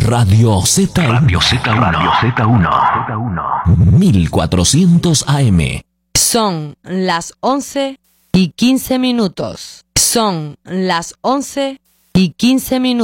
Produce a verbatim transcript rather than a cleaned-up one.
Radio Z uno. Radio Z uno. Radio Z uno. mil cuatrocientos A M. Son las once y quince minutos. Son las once y quince minutos.